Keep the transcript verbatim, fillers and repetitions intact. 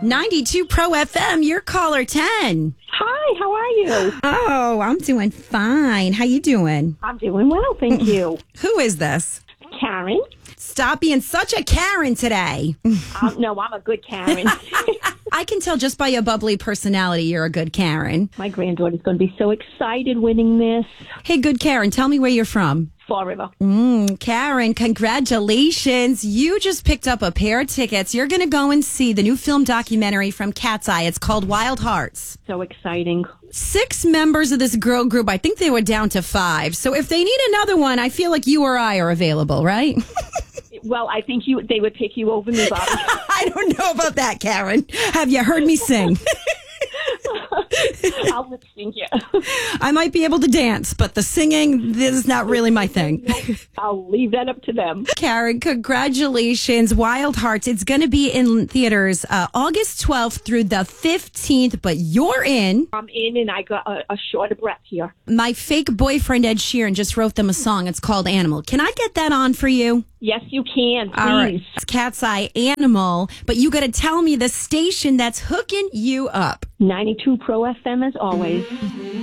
ninety-two Pro F M, you're caller ten. Hi, how are you? Oh, I'm doing fine. How you doing? I'm doing well, thank you. Who is this? Karen? Stop being such a Karen today. Um, no, I'm a good Karen. I can tell just by your bubbly personality you're a good Karen. My granddaughter's going to be so excited winning this. Hey, good Karen, tell me where you're from. Fall River. Mm, Karen, congratulations. You just picked up a pair of tickets. You're going to go and see the new film documentary from Cat's Eye. It's called Wild Hearts. So exciting. Six members of this girl group. I think they were down to five. So if they need another one, I feel like you or I are available, right? Well, I think you they would pick you over me, Bobby. I don't know about that, Karen. Have you heard me sing? I'll lip sync you. I might be able to dance, but the singing, this is not really my thing. I'll leave that up to them. Karen, congratulations. Wild Hearts. It's going to be in theaters uh, August twelfth through the fifteenth, but you're in. I'm in and I got a, a shorter breath here. My fake boyfriend, Ed Sheeran, just wrote them a song. It's called Animal. Can I get that on for you? Yes, you can. Please. All right. It's Cat's Eye Animal, but you got to tell me the station that's hooking you up. ninety-two Pro F M as always.